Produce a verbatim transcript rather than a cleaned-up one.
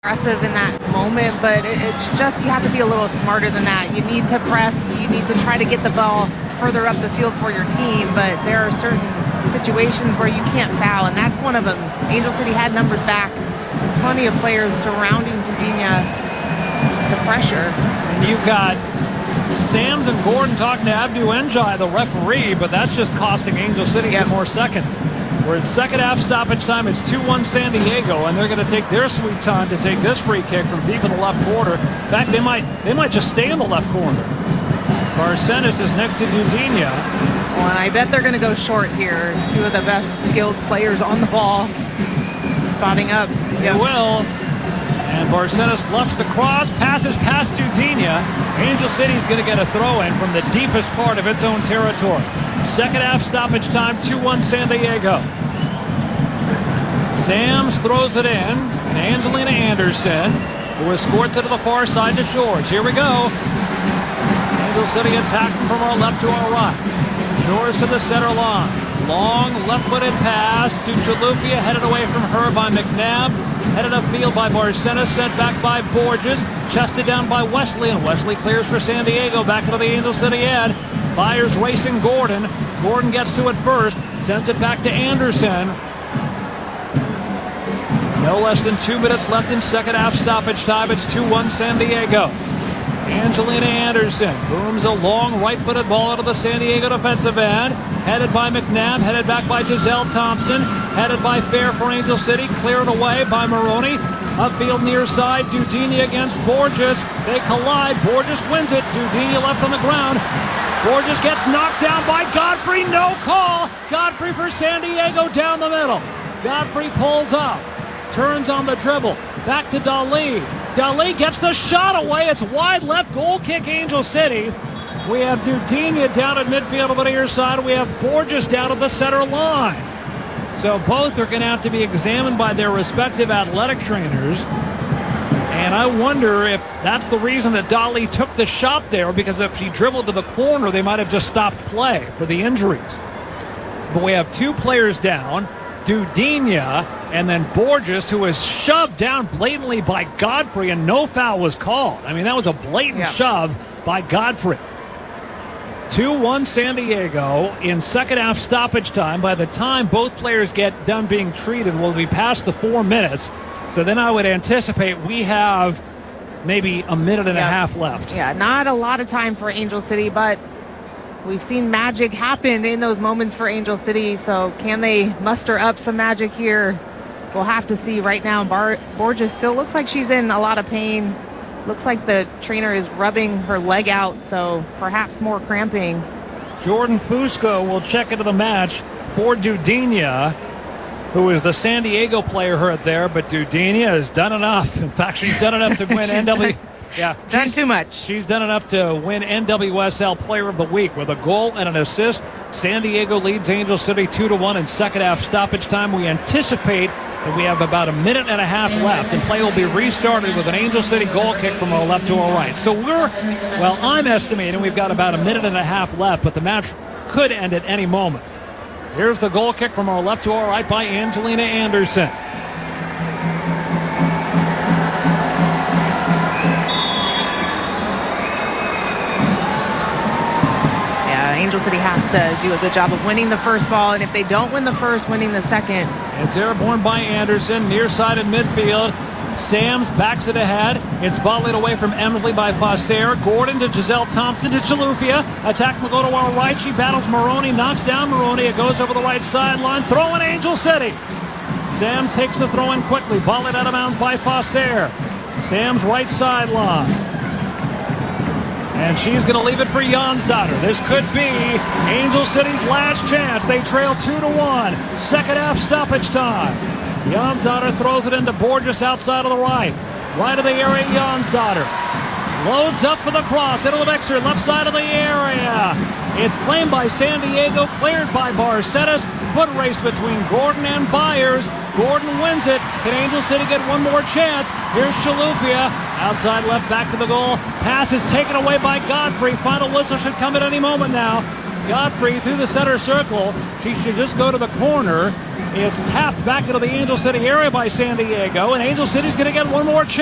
aggressive in that moment, but it, it's just you have to be a little smarter than that. You need to press, you need to try to get the ball further up the field for your team, but there are certain situations where you can't foul, and that's one of them. Angel City had numbers back, plenty of players surrounding Dudinha to pressure. And you've got Sams and Gordon talking to Abdu Njai, the referee, but that's just costing Angel City yep. some more seconds. We're in second half stoppage time. It's two one San Diego, and they're going to take their sweet time to take this free kick from deep in the left corner. In fact, they might they might just stay in the left corner. Barcenas is next to Dudinha. Well, and I bet they're going to go short here. Two of the best skilled players on the ball, spotting up. They yep. will. And Barcenas bluffs the cross, passes past Dudinha. Angel City's going to get a throw-in from the deepest part of its own territory. Second half stoppage time, two one San Diego. Sams throws it in, and Angelina Anderson, who escorts it to the far side to Shores. Here we go. Angel City attacking from our left to our right. Shores to the center line. Long left-footed pass to Chalupia, headed away from her by McNabb. Headed upfield by Barcenas, sent back by Borges. Chested down by Wesley, and Wesley clears for San Diego, back into the Angel City end. Byers racing Gordon. Gordon gets to it first, sends it back to Anderson. No less than two minutes left in second half stoppage time. It's two one San Diego. Angelina Anderson booms a long right-footed ball out of the San Diego defensive end. Headed by McNabb, headed back by Giselle Thompson. Headed by Fair for Angel City, cleared away by Maroney. Upfield near side, Dudinha against Borges. They collide, Borges wins it. Dudinha left on the ground. Borges gets knocked down by Godfrey, no call. Godfrey for San Diego down the middle. Godfrey pulls up, turns on the dribble, back to Dali. Dali gets the shot away. It's wide left, goal kick Angel City. We have Dudinha down at midfield on the near side. We have Borges down at the center line. So both are going to have to be examined by their respective athletic trainers. And I wonder if that's the reason that Dali took the shot there, because if he dribbled to the corner, they might have just stopped play for the injuries. But we have two players down, Dudinha and then Borges, who was shoved down blatantly by Godfrey, and no foul was called. I mean, that was a blatant yeah. shove by Godfrey. two one San Diego in second half stoppage time. By the time both players get done being treated, we'll be past the four minutes. So then I would anticipate we have maybe a minute and yeah. a half left. Yeah, not a lot of time for Angel City, but we've seen magic happen in those moments for Angel City. So can they muster up some magic here? We'll have to see. Right now, Bar- Borges still looks like she's in a lot of pain. Looks like the trainer is rubbing her leg out, so perhaps more cramping. Jordan Fusco will check into the match for Dudinha, who is the San Diego player hurt there, but Dudinha has done enough. In fact, she's done enough to win N W. Yeah, done too much. She's done enough to win N W S L Player of the Week with a goal and an assist. San Diego leads Angel City two to one in second half stoppage time. We anticipate that we have about a minute and a half left, and play will be restarted with an Angel City goal kick from our left to our right. So we're, well, I'm estimating we've got about a minute and a half left, but the match could end at any moment. Here's the goal kick from our left to our right by Angelina Anderson. Angel City has to do a good job of winning the first ball, and if they don't win the first, winning the second. It's airborne by Anderson, near side in midfield. Sams backs it ahead. It's volleyed away from Emsley by Fosser. Gordon to Giselle Thompson to Chalupia. Attack will go to our right. She battles Maroney, knocks down Maroney. It goes over the right sideline. Throw in Angel City. Sams takes the throw in quickly. Volleyed out of bounds by Fosser. Sams right sideline. And she's going to leave it for Jonsdottir. This could be Angel City's last chance. They trail two to one. Second half stoppage time. Jonsdottir throws it into Borges outside of the right. Right of the area, Jonsdottir. Loads up for the cross into the mixer, left side of the area. It's claimed by San Diego, cleared by Barcenas. Foot race between Gordon and Byers. Gordon wins it. Can Angel City get one more chance? Here's Chalupia. Outside left, back to the goal. Pass is taken away by Godfrey. Final whistle should come at any moment now. Godfrey through the center circle. She should just go to the corner. It's tapped back into the Angel City area by San Diego, and Angel City's going to get one more chance.